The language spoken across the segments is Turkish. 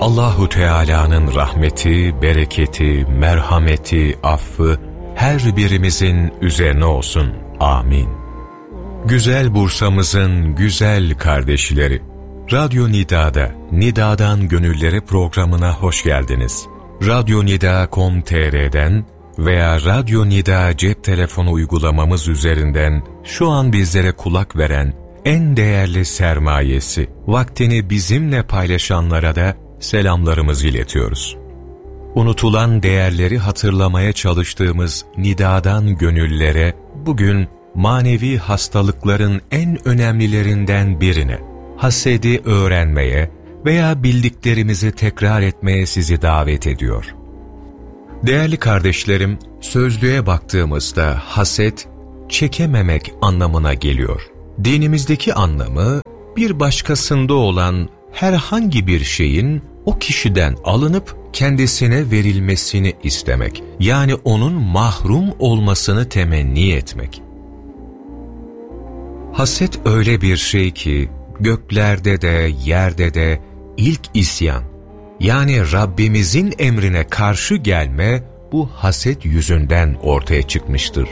Allahu Teala'nın rahmeti, bereketi, merhameti, affı her birimizin üzerine olsun. Amin. Güzel Bursa'mızın güzel kardeşleri, Radyo Nida'da Nida'dan Gönüllere programına hoş geldiniz. radyonida.com.tr'den veya Radyo Nida cep telefonu uygulamamız üzerinden şu an bizlere kulak veren en değerli sermayesi, vaktini bizimle paylaşanlara da selamlarımızı iletiyoruz. Unutulan değerleri hatırlamaya çalıştığımız Nida'dan Gönüllere bugün manevi hastalıkların en önemlilerinden birine, hasedi öğrenmeye veya bildiklerimizi tekrar etmeye sizi davet ediyor. Değerli kardeşlerim, sözlüğe baktığımızda haset, çekememek anlamına geliyor. Dinimizdeki anlamı, bir başkasında olan herhangi bir şeyin o kişiden alınıp kendisine verilmesini istemek, yani onun mahrum olmasını temenni etmek. Haset öyle bir şey ki, göklerde de yerde de ilk isyan, yani Rabbimizin emrine karşı gelme bu haset yüzünden ortaya çıkmıştır.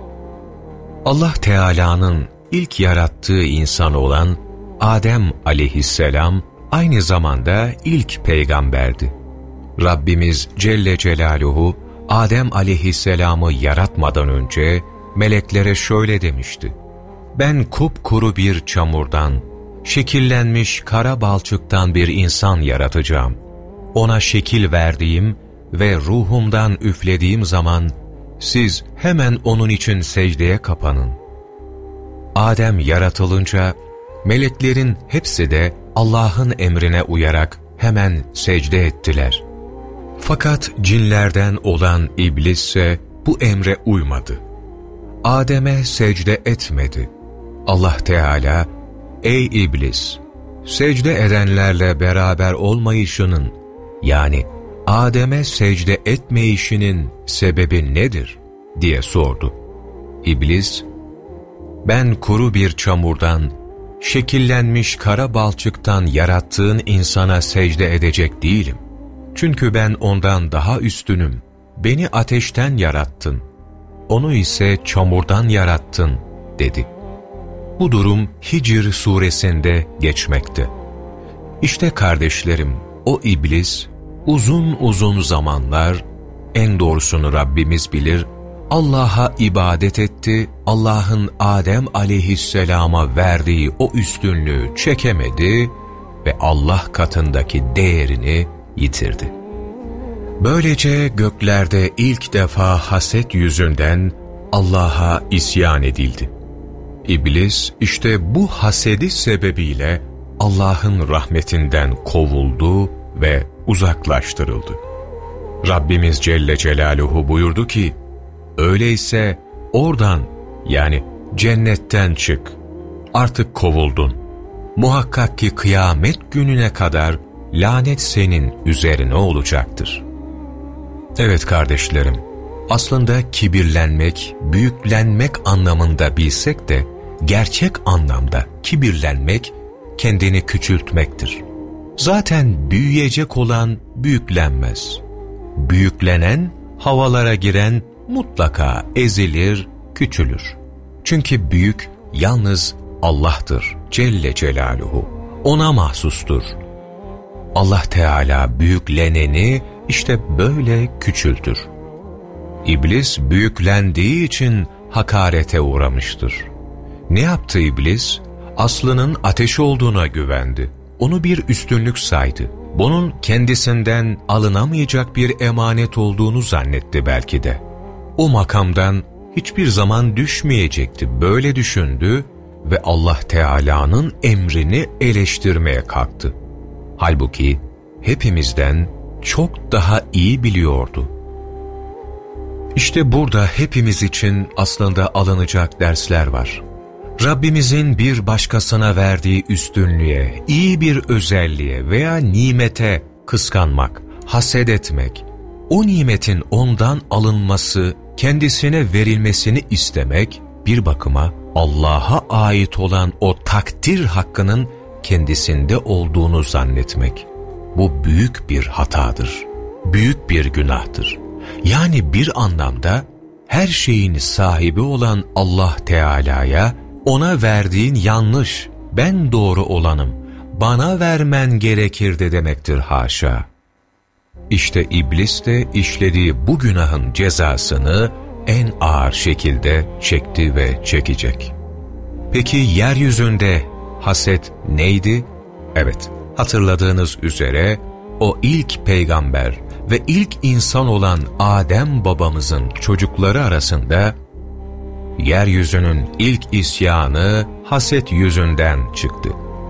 Allah Teala'nın ilk yarattığı insan olan Adem aleyhisselam aynı zamanda ilk peygamberdi. Rabbimiz Celle Celaluhu Adem aleyhisselamı yaratmadan önce meleklere şöyle demişti: "Ben kupkuru bir çamurdan, şekillenmiş kara balçıktan bir insan yaratacağım. Ona şekil verdiğim ve ruhumdan üflediğim zaman siz hemen onun için secdeye kapanın." Adem yaratılınca meleklerin hepsi de Allah'ın emrine uyarak hemen secde ettiler. Fakat cinlerden olan iblis ise bu emre uymadı. Adem'e secde etmedi. Allah Teala, "Ey iblis, secde edenlerle beraber olmayışının, yani Adem'e secde etmeyişinin sebebi nedir?" diye sordu. İblis, "Ben kuru bir çamurdan, şekillenmiş kara balçıktan yarattığın insana secde edecek değilim. Çünkü ben ondan daha üstünüm. Beni ateşten yarattın, onu ise çamurdan yarattın," dedi. Bu durum Hicr suresinde geçmekte. İşte kardeşlerim, o iblis uzun uzun zamanlar, en doğrusunu Rabbimiz bilir, Allah'a ibadet etti, Allah'ın Adem aleyhisselama verdiği o üstünlüğü çekemedi ve Allah katındaki değerini yitirdi. Böylece göklerde ilk defa haset yüzünden Allah'a isyan edildi. İblis işte bu hasedi sebebiyle Allah'ın rahmetinden kovuldu ve uzaklaştırıldı. Rabbimiz Celle Celaluhu buyurdu ki, "Öyleyse oradan, yani cennetten çık. Artık kovuldun. Muhakkak ki kıyamet gününe kadar lanet senin üzerine olacaktır." Evet kardeşlerim, aslında kibirlenmek, büyüklenmek anlamında bilsek de, gerçek anlamda kibirlenmek, kendini küçültmektir. Zaten büyüyecek olan büyüklenmez. Büyüklenen, havalara giren mutlaka ezilir, küçülür. Çünkü büyük yalnız Allah'tır Celle Celaluhu. Ona mahsustur. Allah Teala büyükleneni işte böyle küçültür. İblis büyüklendiği için hakarete uğramıştır. Ne yaptı iblis? Aslının ateş olduğuna güvendi. Onu bir üstünlük saydı. Bunun kendisinden alınamayacak bir emanet olduğunu zannetti belki de. O makamdan hiçbir zaman düşmeyecekti, böyle düşündü ve Allah Teala'nın emrini eleştirmeye kalktı. Halbuki hepimizden çok daha iyi biliyordu. İşte burada hepimiz için aslında alınacak dersler var. Rabbimizin bir başkasına verdiği üstünlüğe, iyi bir özelliğe veya nimete kıskanmak, haset etmek, o nimetin ondan alınması, kendisine verilmesini istemek, bir bakıma Allah'a ait olan o takdir hakkının kendisinde olduğunu zannetmek. Bu büyük bir hatadır, büyük bir günahtır. Yani bir anlamda her şeyin sahibi olan Allah Teala'ya ona verdiğin yanlış, ben doğru olanım, bana vermen gerekirdi demektir haşa. İşte iblis de işlediği bu günahın cezasını en ağır şekilde çekti ve çekecek. Peki yeryüzünde haset neydi? Evet, hatırladığınız üzere o ilk peygamber ve ilk insan olan Adem babamızın çocukları arasında yeryüzünün ilk isyanı haset yüzünden çıktı.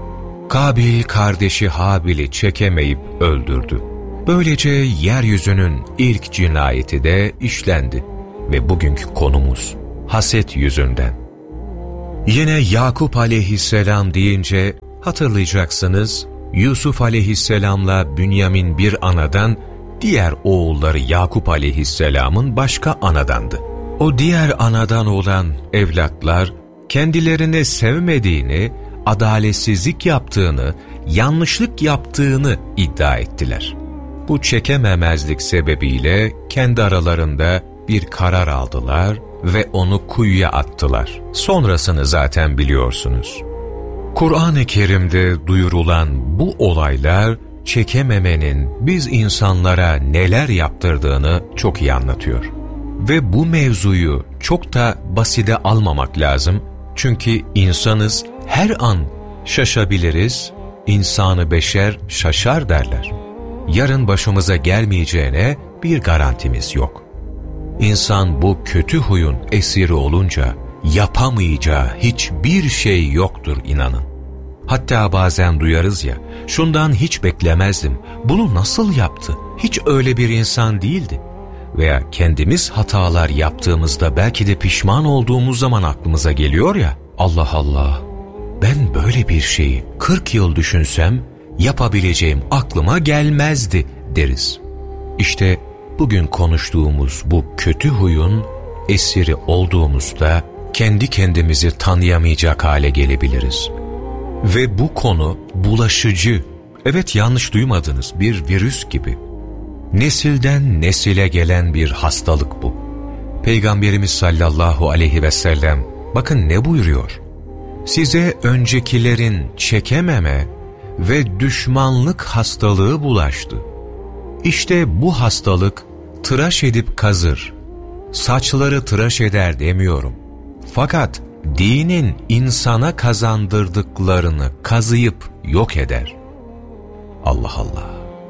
Kabil kardeşi Habil'i çekemeyip öldürdü. Böylece yeryüzünün ilk cinayeti de işlendi ve bugünkü konumuz haset yüzünden. Yine Yakup aleyhisselam deyince hatırlayacaksınız, Yusuf aleyhisselamla Bünyamin bir anadan, diğer oğulları Yakup aleyhisselamın başka anadandı. O diğer anadan olan evlatlar kendilerini sevmediğini, adaletsizlik yaptığını, yanlışlık yaptığını iddia ettiler. Bu çekememezlik sebebiyle kendi aralarında bir karar aldılar ve onu kuyuya attılar. Sonrasını zaten biliyorsunuz. Kur'an-ı Kerim'de duyurulan bu olaylar çekememenin biz insanlara neler yaptırdığını çok iyi anlatıyor. Ve bu mevzuyu çok da basite almamak lazım. Çünkü insanız, her an şaşabiliriz, insanı beşer şaşar derler. Yarın başımıza gelmeyeceğine bir garantimiz yok. İnsan bu kötü huyun esiri olunca yapamayacağı hiçbir şey yoktur inanın. Hatta bazen duyarız ya, şundan hiç beklemezdim, bunu nasıl yaptı, hiç öyle bir insan değildi. Veya kendimiz hatalar yaptığımızda belki de pişman olduğumuz zaman aklımıza geliyor ya, Allah Allah, ben böyle bir şeyi 40 yıl düşünsem yapabileceğim aklıma gelmezdi deriz. İşte bugün konuştuğumuz bu kötü huyun esiri olduğumuzda kendi kendimizi tanıyamayacak hale gelebiliriz. Ve bu konu bulaşıcı, evet yanlış duymadınız, bir virüs gibi. Nesilden nesile gelen bir hastalık bu. Peygamberimiz sallallahu aleyhi ve sellem bakın ne buyuruyor? Size öncekilerin çekememe ve düşmanlık hastalığı bulaştı. İşte bu hastalık tıraş edip kazır, saçları tıraş eder demiyorum. Fakat dinin insana kazandırdıklarını kazıyıp yok eder. Allah Allah!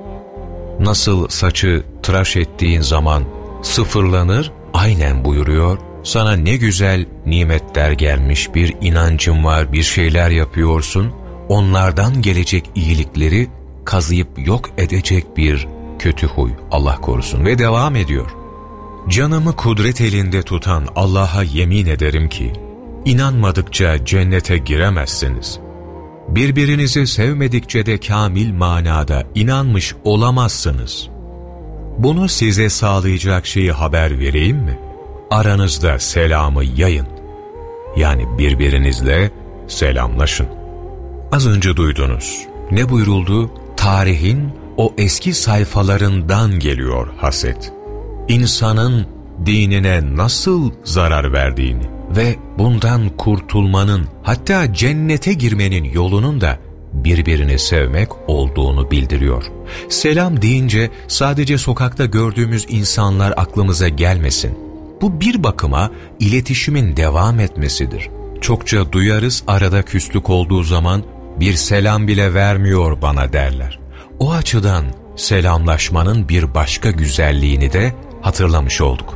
Nasıl saçı tıraş ettiğin zaman sıfırlanır, aynen buyuruyor. Sana ne güzel nimetler gelmiş, bir inancın var, bir şeyler yapıyorsun. Onlardan gelecek iyilikleri kazıyıp yok edecek bir kötü huy, Allah korusun. Ve devam ediyor. Canımı kudret elinde tutan Allah'a yemin ederim ki, inanmadıkça cennete giremezsiniz. Birbirinizi sevmedikçe de kamil manada inanmış olamazsınız. Bunu size sağlayacak şeyi haber vereyim mi? Aranızda selamı yayın. Yani birbirinizle selamlaşın. Az önce duydunuz. Ne buyuruldu? Tarihin o eski sayfalarından geliyor haset. İnsanın dinine nasıl zarar verdiğini ve bundan kurtulmanın, hatta cennete girmenin yolunun da birbirini sevmek olduğunu bildiriyor. Selam deyince sadece sokakta gördüğümüz insanlar aklımıza gelmesin. Bu bir bakıma iletişimin devam etmesidir. Çokça duyarız, arada küslük olduğu zaman bir selam bile vermiyor bana derler. O açıdan selamlaşmanın bir başka güzelliğini de hatırlamış olduk.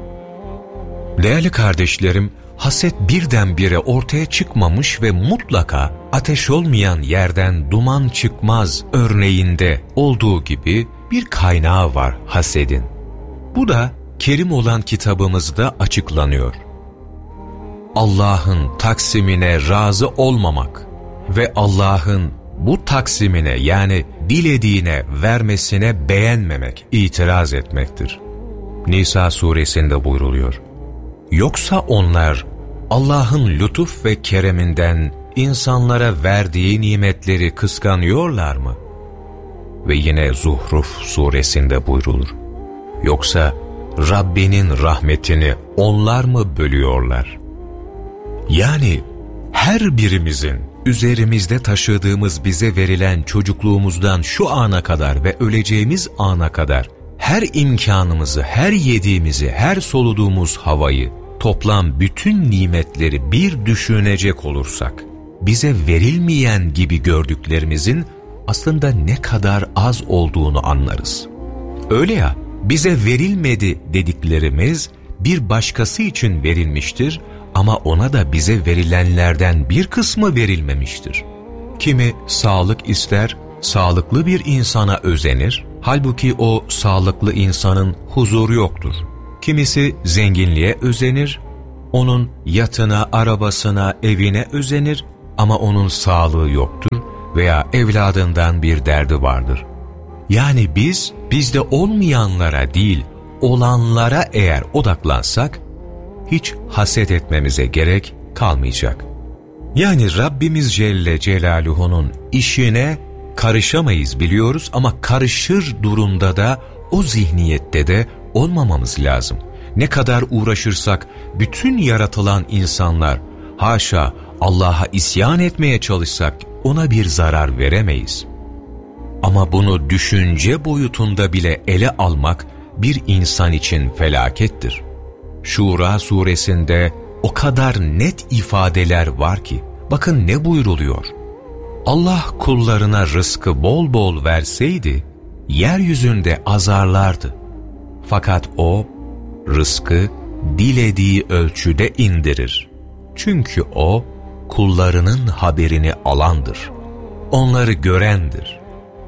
Değerli kardeşlerim, haset birdenbire ortaya çıkmamış ve mutlaka ateş olmayan yerden duman çıkmaz örneğinde olduğu gibi bir kaynağı var hasedin. Bu da Kerim olan kitabımızda açıklanıyor. Allah'ın taksimine razı olmamak ve Allah'ın bu taksimine, yani dilediğine vermesine beğenmemek, itiraz etmektir. Nisa suresinde buyruluyor. Yoksa onlar Allah'ın lütuf ve kereminden insanlara verdiği nimetleri kıskanıyorlar mı? Ve yine Zuhruf suresinde buyrulur. Yoksa Rabbinin rahmetini onlar mı bölüyorlar? Yani her birimizin üzerimizde taşıdığımız bize verilen çocukluğumuzdan şu ana kadar ve öleceğimiz ana kadar her imkanımızı, her yediğimizi, her soluduğumuz havayı, toplam bütün nimetleri bir düşünecek olursak, bize verilmeyen gibi gördüklerimizin aslında ne kadar az olduğunu anlarız. Öyle ya, bize verilmedi dediklerimiz bir başkası için verilmiştir ama ona da bize verilenlerden bir kısmı verilmemiştir. Kimi sağlık ister, sağlıklı bir insana özenir, halbuki o sağlıklı insanın huzuru yoktur. Kimisi zenginliğe özenir, onun yatına, arabasına, evine özenir ama onun sağlığı yoktur veya evladından bir derdi vardır. Yani biz, bizde olmayanlara değil, olanlara eğer odaklansak, hiç haset etmemize gerek kalmayacak. Yani Rabbimiz Celle Celaluhu'nun işine karışamayız biliyoruz ama karışır durumda da o zihniyette de olmamamız lazım. Ne kadar uğraşırsak bütün yaratılan insanlar, haşa Allah'a isyan etmeye çalışsak ona bir zarar veremeyiz. Ama bunu düşünce boyutunda bile ele almak bir insan için felakettir. Şura suresinde o kadar net ifadeler var ki, bakın ne buyruluyor. Allah kullarına rızkı bol bol verseydi, yeryüzünde azarlardı. Fakat O, rızkı dilediği ölçüde indirir. Çünkü O, kullarının haberini alandır. Onları görendir.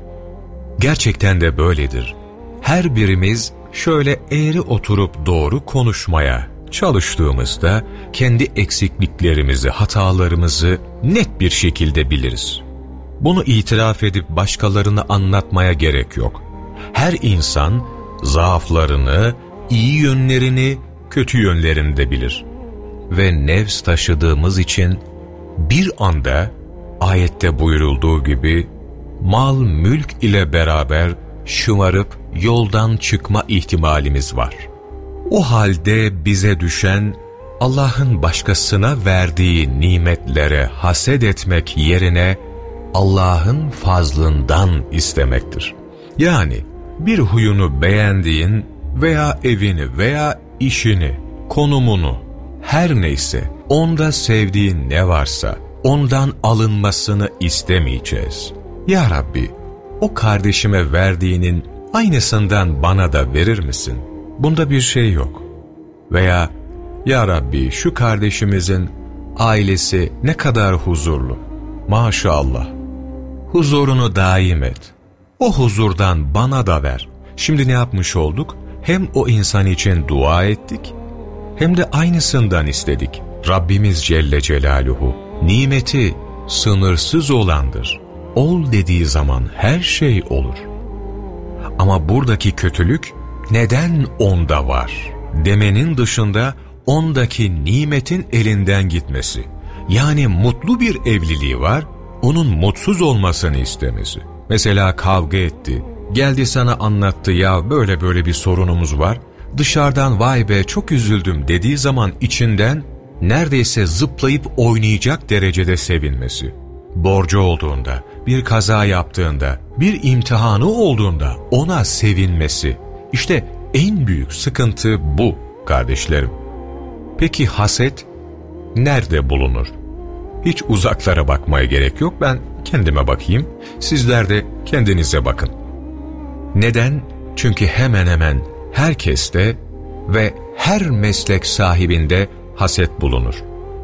Gerçekten de böyledir. Her birimiz şöyle eğri oturup doğru konuşmaya çalıştığımızda kendi eksikliklerimizi, hatalarımızı net bir şekilde biliriz. Bunu itiraf edip başkalarına anlatmaya gerek yok. Her insan zaaflarını, iyi yönlerini, kötü yönlerini de bilir. Ve nefs taşıdığımız için bir anda ayette buyurulduğu gibi mal, mülk ile beraber şımarıp yoldan çıkma ihtimalimiz var. O halde bize düşen Allah'ın başkasına verdiği nimetlere haset etmek yerine Allah'ın fazlından istemektir. Yani bir huyunu beğendiğin veya evini veya işini, konumunu, her neyse onda sevdiğin ne varsa ondan alınmasını istemeyeceğiz. Ya Rabbi, o kardeşime verdiğinin aynısından bana da verir misin? Bunda bir şey yok. Veya Ya Rabbi, şu kardeşimizin ailesi ne kadar huzurlu. Maşallah. Huzurunu daim et. O huzurdan bana da ver. Şimdi ne yapmış olduk? Hem o insan için dua ettik, hem de aynısından istedik. Rabbimiz Celle Celaluhu nimeti sınırsız olandır. Ol dediği zaman her şey olur. Ama buradaki kötülük neden onda var demenin dışında ondaki nimetin elinden gitmesi. Yani mutlu bir evliliği var, onun mutsuz olmasını istemesi. Mesela kavga etti, geldi sana anlattı, ya böyle böyle bir sorunumuz var. Dışarıdan vay be çok üzüldüm dediği zaman içinden neredeyse zıplayıp oynayacak derecede sevinmesi. Borcu olduğunda, bir kaza yaptığında, bir imtihanı olduğunda ona sevinmesi. İşte en büyük sıkıntı bu kardeşlerim. Peki haset nerede bulunur? Hiç uzaklara bakmaya gerek yok. Ben kendime bakayım. Sizler de kendinize bakın. Neden? Çünkü hemen hemen herkeste ve her meslek sahibinde haset bulunur.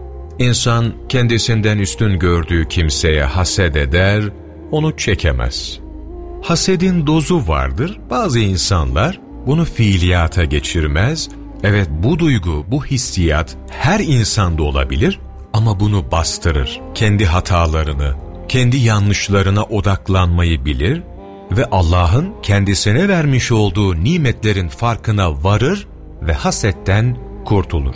İnsan kendisinden üstün gördüğü kimseye haset eder, onu çekemez. Hasedin dozu vardır. Bazı insanlar bunu fiiliyata geçirmez. Evet, bu duygu, bu hissiyat her insanda olabilir ama bunu bastırır. Kendi hatalarını, kendi yanlışlarına odaklanmayı bilir ve Allah'ın kendisine vermiş olduğu nimetlerin farkına varır ve hasetten kurtulur.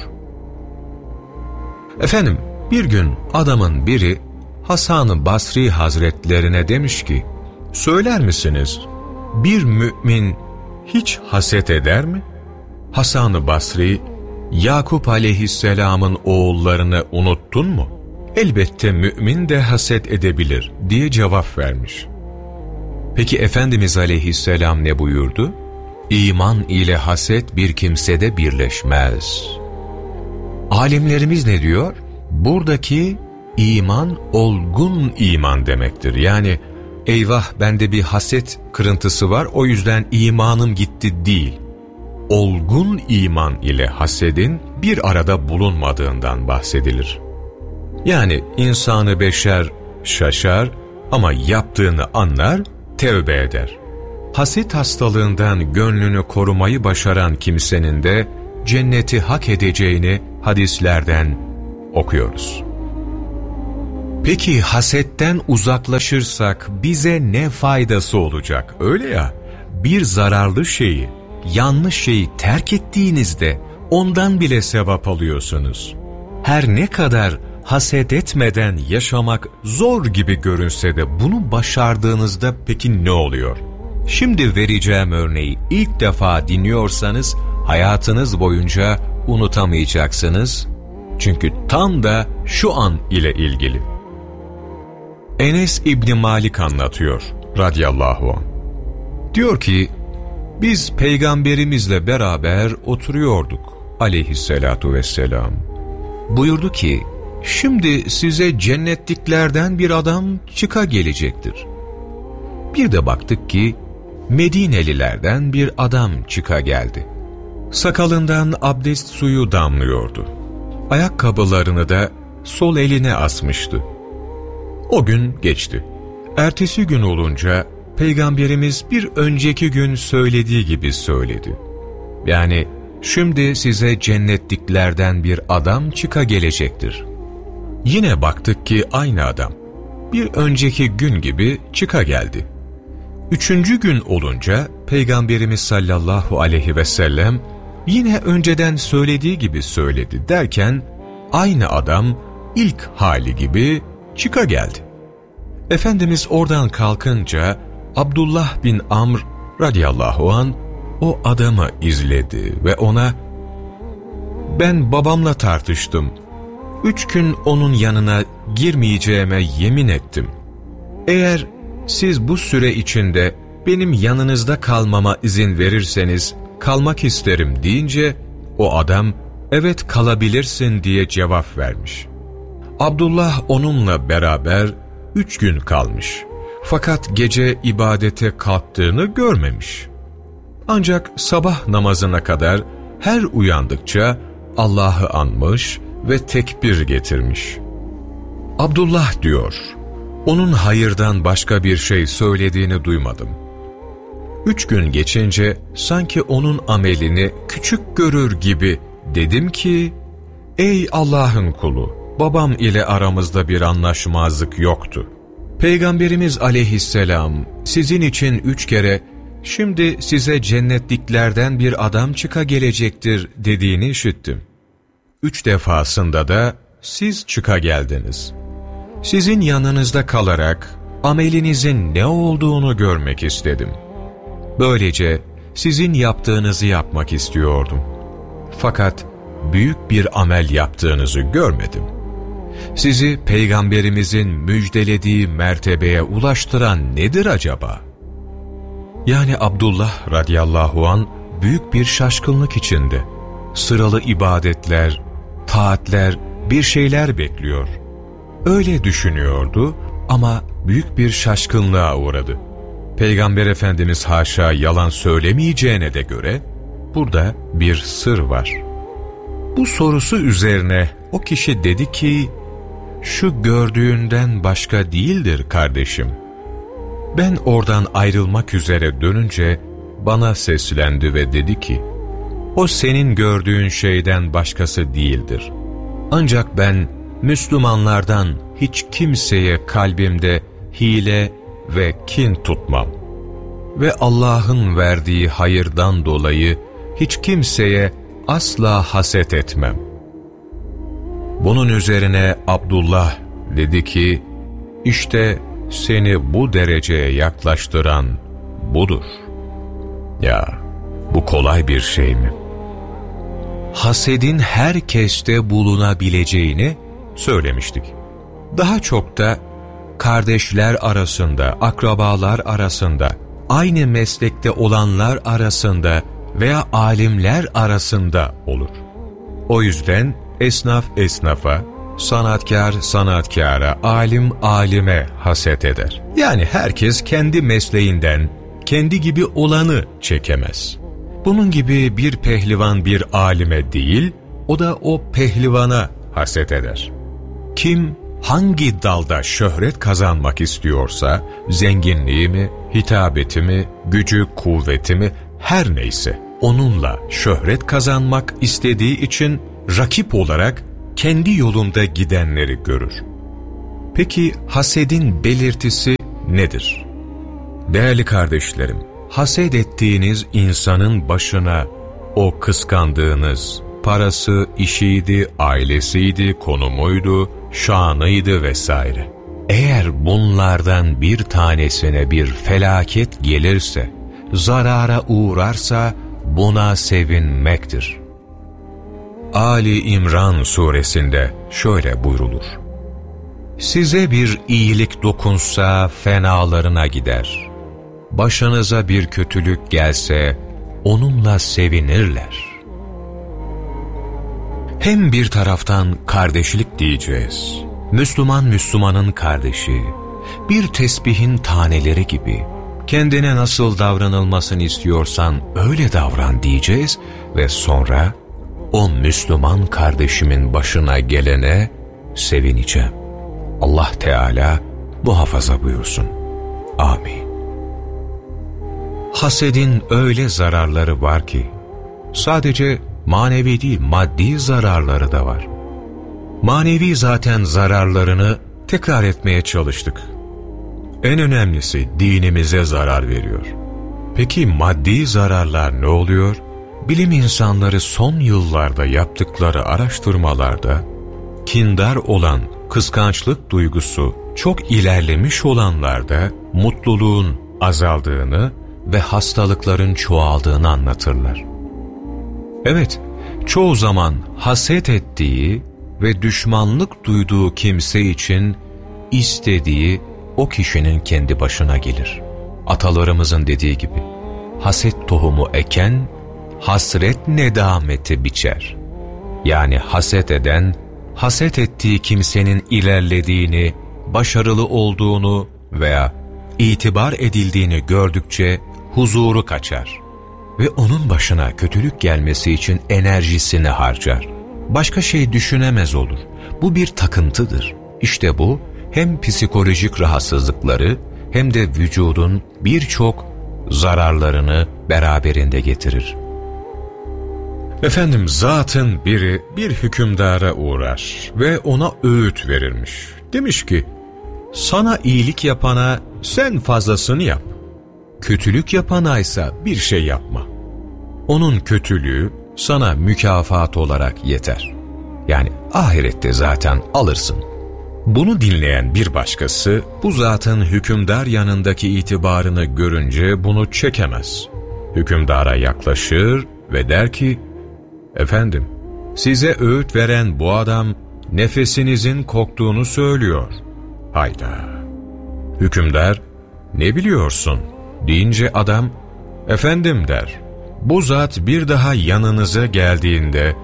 Efendim, bir gün adamın biri Hasan-ı Basri Hazretlerine demiş ki, Söyler misiniz, bir mümin hiç haset eder mi? Hasan-ı Basri, Yakup aleyhisselamın oğullarını unuttun mu? Elbette mümin de haset edebilir diye cevap vermiş. Peki Efendimiz aleyhisselam ne buyurdu? İman ile haset bir kimsede birleşmez. Alimlerimiz ne diyor? Buradaki iman olgun iman demektir. Yani eyvah bende bir haset kırıntısı var, o yüzden imanım gitti değil. Olgun iman ile hasedin bir arada bulunmadığından bahsedilir. Yani insanı beşer şaşar ama yaptığını anlar, tevbe eder. Haset hastalığından gönlünü korumayı başaran kimsenin de cenneti hak edeceğini hadislerden okuyoruz. Peki hasetten uzaklaşırsak bize ne faydası olacak? Öyle ya, bir zararlı şeyi, yanlış şeyi terk ettiğinizde ondan bile sevap alıyorsunuz. Her ne kadar haset etmeden yaşamak zor gibi görünse de bunu başardığınızda peki ne oluyor? Şimdi vereceğim örneği ilk defa dinliyorsanız hayatınız boyunca unutamayacaksınız. Çünkü tam da şu an ile ilgili. Enes İbni Malik anlatıyor radıyallahu anh. Diyor ki, biz peygamberimizle beraber oturuyorduk aleyhissalatu vesselam. Buyurdu ki, şimdi size cennetliklerden bir adam çıka gelecektir. Bir de baktık ki Medinelilerden bir adam çıka geldi. Sakalından abdest suyu damlıyordu. Ayakkabılarını da sol eline asmıştı. O gün geçti. Ertesi gün olunca Peygamberimiz bir önceki gün söylediği gibi söyledi. Yani şimdi size cennetliklerden bir adam çıka gelecektir. Yine baktık ki aynı adam bir önceki gün gibi çıka geldi. Üçüncü gün olunca Peygamberimiz sallallahu aleyhi ve sellem yine önceden söylediği gibi söyledi derken aynı adam ilk hali gibi çıka geldi. Efendimiz oradan kalkınca Abdullah bin Amr radıyallahu an o adamı izledi ve ona "Ben babamla tartıştım. 3 gün onun yanına girmeyeceğime yemin ettim. Eğer siz bu süre içinde benim yanınızda kalmama izin verirseniz kalmak isterim" deyince o adam "Evet, kalabilirsin" diye cevap vermiş. Abdullah onunla beraber 3 gün kalmış. Fakat gece ibadete kalktığını görmemiş. Ancak sabah namazına kadar her uyandıkça Allah'ı anmış ve tekbir getirmiş. Abdullah diyor, onun hayırdan başka bir şey söylediğini duymadım. 3 gün geçince sanki onun amelini küçük görür gibi dedim ki, ey Allah'ın kulu, babam ile aramızda bir anlaşmazlık yoktu. Peygamberimiz aleyhisselam sizin için 3 kere şimdi size cennetliklerden bir adam çıka gelecektir dediğini işittim. 3 defasında da siz çıka geldiniz. Sizin yanınızda kalarak amelinizin ne olduğunu görmek istedim. Böylece sizin yaptığınızı yapmak istiyordum. Fakat büyük bir amel yaptığınızı görmedim. Sizi Peygamberimizin müjdelediği mertebeye ulaştıran nedir acaba? Yani Abdullah radıyallahu an büyük bir şaşkınlık içinde. Sıralı ibadetler, taatler, bir şeyler bekliyor. Öyle düşünüyordu ama büyük bir şaşkınlığa uğradı. Peygamber Efendimiz haşa yalan söylemeyeceğine de göre burada bir sır var. Bu sorusu üzerine o kişi dedi ki, şu gördüğünden başka değildir kardeşim. Ben oradan ayrılmak üzere dönünce bana seslendi ve dedi ki, o senin gördüğün şeyden başkası değildir. Ancak ben Müslümanlardan hiç kimseye kalbimde hile ve kin tutmam. Ve Allah'ın verdiği hayırdan dolayı hiç kimseye asla haset etmem. Bunun üzerine Abdullah dedi ki, işte seni bu dereceye yaklaştıran budur. Ya, bu kolay bir şey mi? Hasedin herkeste bulunabileceğini söylemiştik. Daha çok da kardeşler arasında, akrabalar arasında, aynı meslekte olanlar arasında veya alimler arasında olur. O yüzden esnaf esnafa, sanatkar sanatkara, alim alime haset eder. Yani herkes kendi mesleğinden, kendi gibi olanı çekemez. Bunun gibi bir pehlivan bir alime değil, o da o pehlivana haset eder. Kim hangi dalda şöhret kazanmak istiyorsa, zenginliği mi, hitabeti mi, gücü, kuvveti mi, her neyse, onunla şöhret kazanmak istediği için rakip olarak kendi yolunda gidenleri görür. Peki hasedin belirtisi nedir? Değerli kardeşlerim, haset ettiğiniz insanın başına o kıskandığınız, parası, işiydi, ailesiydi, konumuydu, şanıydı vesaire. Eğer bunlardan bir tanesine bir felaket gelirse, zarara uğrarsa buna sevinmektir. Ali İmran suresinde şöyle buyrulur: size bir iyilik dokunsa fenalarına gider. Başınıza bir kötülük gelse onunla sevinirler. Hem bir taraftan kardeşlik diyeceğiz. Müslüman Müslümanın kardeşi, bir tesbihin taneleri gibi. Kendine nasıl davranılmasını istiyorsan öyle davran diyeceğiz ve sonra o Müslüman kardeşimin başına gelene sevineceğim. Allah Teala muhafaza buyursun. Amin. Hasedin öyle zararları var ki, sadece manevi değil maddi zararları da var. Manevi zaten zararlarını tekrar etmeye çalıştık. En önemlisi dinimize zarar veriyor. Peki maddi zararlar ne oluyor? Bilim insanları son yıllarda yaptıkları araştırmalarda kindar olan, kıskançlık duygusu çok ilerlemiş olanlarda mutluluğun azaldığını ve hastalıkların çoğaldığını anlatırlar. Evet, çoğu zaman haset ettiği ve düşmanlık duyduğu kimse için istediği o kişinin kendi başına gelir. Atalarımızın dediği gibi, haset tohumu eken, hasret nedameti biçer. Yani haset eden, haset ettiği kimsenin ilerlediğini, başarılı olduğunu veya itibar edildiğini gördükçe huzuru kaçar ve onun başına kötülük gelmesi için enerjisini harcar. Başka şey düşünemez olur. Bu bir takıntıdır. İşte bu hem psikolojik rahatsızlıkları hem de vücudun birçok zararlarını beraberinde getirir. Efendim, zatın biri bir hükümdara uğrar ve ona öğüt verirmiş. Demiş ki, sana iyilik yapana sen fazlasını yap. Kötülük yapanaysa bir şey yapma. Onun kötülüğü sana mükafat olarak yeter. Yani ahirette zaten alırsın. Bunu dinleyen bir başkası bu zatın hükümdar yanındaki itibarını görünce bunu çekemez. Hükümdara yaklaşır ve der ki, efendim, size öğüt veren bu adam nefesinizin koktuğunu söylüyor. Hayda! Hükümdar, ne biliyorsun deyince adam, efendim der, bu zat bir daha yanınıza geldiğinde,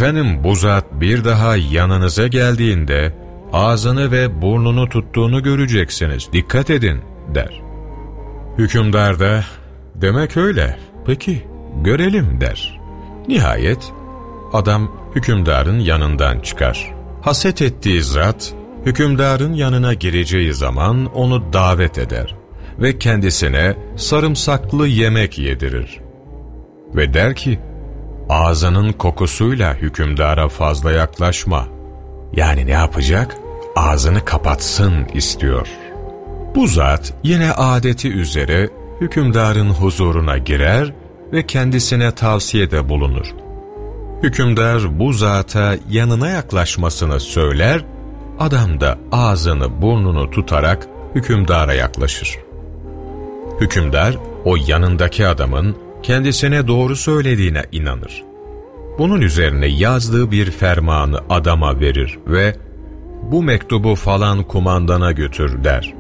ağzını ve burnunu tuttuğunu göreceksiniz, dikkat edin der. Hükümdar da, demek öyle, peki görelim der. Nihayet adam hükümdarın yanından çıkar. Haset ettiği zat, hükümdarın yanına gireceği zaman onu davet eder ve kendisine sarımsaklı yemek yedirir. Ve der ki, ağzının kokusuyla hükümdara fazla yaklaşma. Yani ne yapacak? Ağzını kapatsın istiyor. Bu zat yine adeti üzere hükümdarın huzuruna girer ve kendisine tavsiyede bulunur. Hükümdar bu zata yanına yaklaşmasını söyler, adam da ağzını burnunu tutarak hükümdara yaklaşır. Hükümdar, o yanındaki adamın kendisine doğru söylediğine inanır. Bunun üzerine yazdığı bir fermanı adama verir ve "Bu mektubu falan kumandana götür" der.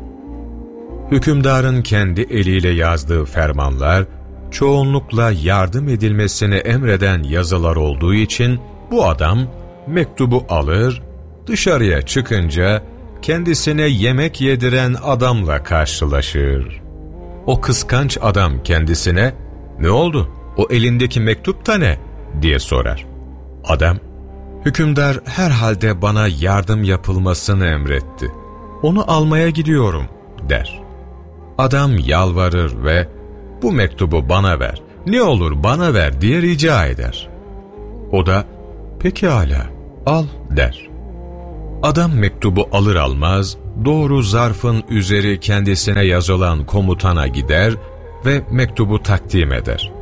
Hükümdarın kendi eliyle yazdığı fermanlar, çoğunlukla yardım edilmesini emreden yazılar olduğu için bu adam mektubu alır, dışarıya çıkınca kendisine yemek yediren adamla karşılaşır. O kıskanç adam kendisine "Ne oldu? O elindeki mektup da ne?" diye sorar. Adam, "Hükümdar herhalde bana yardım yapılmasını emretti. Onu almaya gidiyorum" der. Adam yalvarır ve "Bu mektubu bana ver, ne olur bana ver" diye rica eder. O da "Pekâlâ, al" der. Adam mektubu alır almaz doğru zarfın üzeri kendisine yazılan komutana gider ve mektubu takdim eder.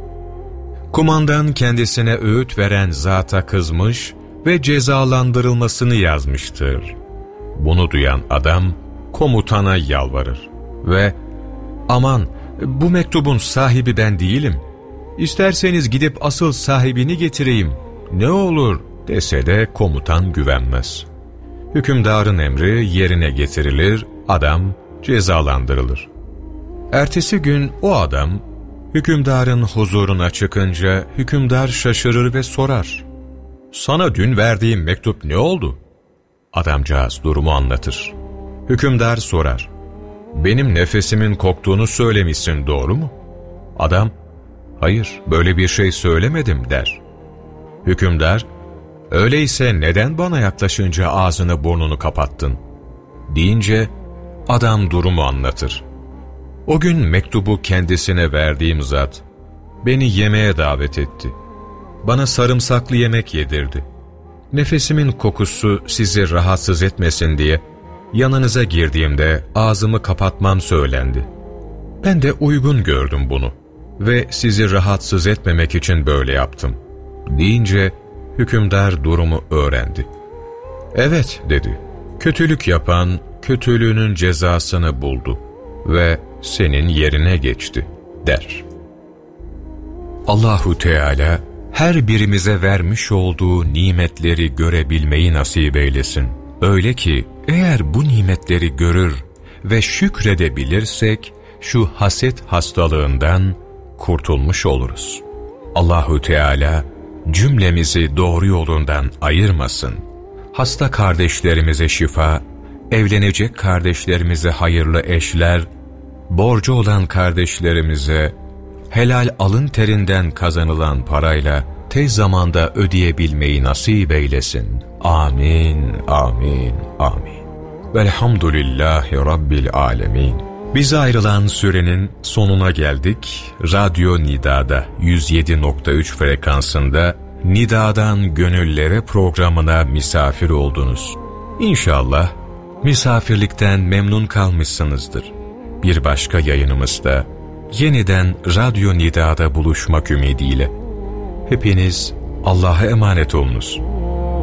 Kumandan kendisine öğüt veren zata kızmış ve cezalandırılmasını yazmıştır. Bunu duyan adam komutana yalvarır ve "Aman, bu mektubun sahibi ben değilim. İsterseniz gidip asıl sahibini getireyim, ne olur" dese de komutan güvenmez. Hükümdarın emri yerine getirilir, adam cezalandırılır. Ertesi gün o adam hükümdarın huzuruna çıkınca hükümdar şaşırır ve sorar: "Sana dün verdiğim mektup ne oldu?" Adamcağız durumu anlatır. Hükümdar sorar: "Benim nefesimin koktuğunu söylemişsin, doğru mu?" Adam, "Hayır, böyle bir şey söylemedim" der. Hükümdar, "Öyleyse neden bana yaklaşınca ağzını burnunu kapattın?" deyince adam durumu anlatır. "O gün mektubu kendisine verdiğim zat beni yemeğe davet etti. Bana sarımsaklı yemek yedirdi. Nefesimin kokusu sizi rahatsız etmesin diye yanınıza girdiğimde ağzımı kapatmam söylendi. Ben de uygun gördüm bunu ve sizi rahatsız etmemek için böyle yaptım" deyince hükümdar durumu öğrendi. "Evet" dedi, "kötülük yapan kötülüğünün cezasını buldu ve senin yerine geçti" der. Allahu Teala her birimize vermiş olduğu nimetleri görebilmeyi nasip eylesin. Öyle ki eğer bu nimetleri görür ve şükredebilirsek şu haset hastalığından kurtulmuş oluruz. Allahu Teala cümlemizi doğru yolundan ayırmasın. Hasta kardeşlerimize şifa, evlenecek kardeşlerimize hayırlı eşler, borcu olan kardeşlerimize helal alın terinden kazanılan parayla tez zamanda ödeyebilmeyi nasip eylesin. Amin, amin, amin. Velhamdülillahi Rabbil alemin. Bize ayrılan sürenin sonuna geldik. Radyo Nida'da 107.3 frekansında Nida'dan Gönüllere programına misafir oldunuz. İnşallah misafirlikten memnun kalmışsınızdır. Bir başka yayınımızda yeniden Radyo Nida'da buluşmak ümidiyle. Hepiniz Allah'a emanet olunuz.